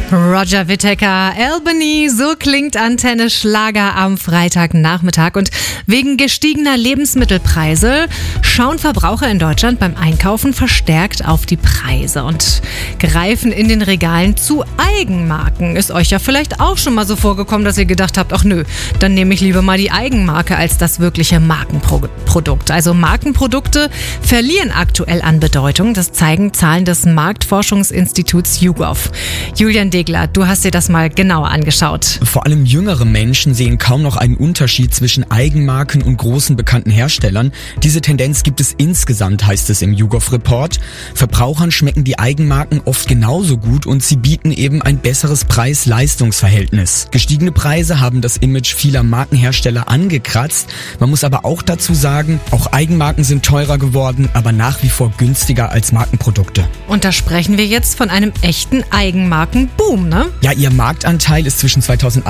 Roger Whittaker, Albany, so klingt Antenne Schlager am Freitagnachmittag. Und wegen gestiegener Lebensmittelpreise schauen Verbraucher in Deutschland beim Einkaufen verstärkt auf die Preise und greifen in den Regalen zu Eigenmarken. Ist euch ja vielleicht auch schon mal so vorgekommen, dass ihr gedacht habt, ach nö, dann nehme ich lieber mal die Eigenmarke als das wirkliche Markenprodukt. Also Markenprodukte verlieren aktuell an Bedeutung. Das zeigen Zahlen des Marktforschungsinstituts YouGov. Julian Degler, du hast dir das mal genauer angeschaut. Vor allem jüngere Menschen sehen kaum noch einen Unterschied zwischen Eigenmarken und großen bekannten Herstellern. Diese Tendenz gibt es insgesamt, heißt es im YouGov-Report. Verbrauchern schmecken die Eigenmarken oft genauso gut und sie bieten eben ein besseres Preis-Leistungs-Verhältnis. Gestiegene Preise haben das Image vieler Markenhersteller angekratzt. Man muss aber auch dazu sagen, auch Eigenmarken sind teurer geworden, aber nach wie vor günstiger als Markenprodukte. Und da sprechen wir jetzt von einem echten Eigenmarkenboom, ne? Ja, ihr Marktanteil ist zwischen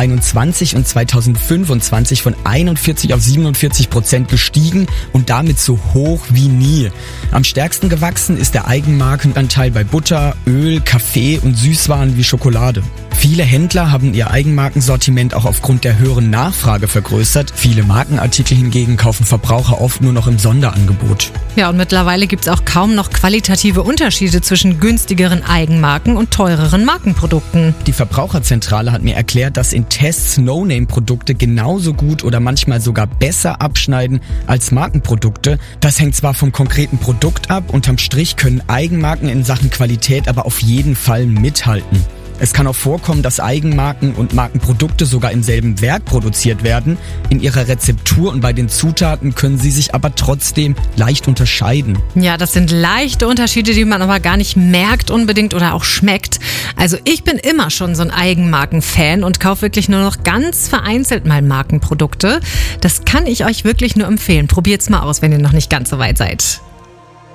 2021 und 2025 von 41% auf 47% gestiegen und damit so hoch wie nie. Am stärksten gewachsen ist der Eigenmarkenanteil bei Butter, Öl, Kaffee und Süßwaren wie Schokolade. Viele Händler haben ihr Eigenmarkensortiment auch aufgrund der höheren Nachfrage vergrößert. Viele Markenartikel hingegen kaufen Verbraucher oft nur noch im Sonderangebot. Ja, und mittlerweile gibt es auch kaum noch qualitative Unterschiede zwischen günstigeren Eigenmarken und teureren Markenprodukten. Die Verbraucherzentrale hat mir erklärt, dass in Tests No-Name-Produkte genauso gut oder manchmal sogar besser abschneiden als Markenprodukte. Das hängt zwar vom konkreten Produkt ab, unterm Strich können Eigenmarken in Sachen Qualität aber auf jeden Fall mithalten. Es kann auch vorkommen, dass Eigenmarken und Markenprodukte sogar im selben Werk produziert werden. In ihrer Rezeptur und bei den Zutaten können sie sich aber trotzdem leicht unterscheiden. Ja, das sind leichte Unterschiede, die man aber gar nicht merkt unbedingt oder auch schmeckt. Also ich bin immer schon so ein Eigenmarken-Fan und kaufe wirklich nur noch ganz vereinzelt mal Markenprodukte. Das kann ich euch wirklich nur empfehlen. Probiert's mal aus, wenn ihr noch nicht ganz so weit seid.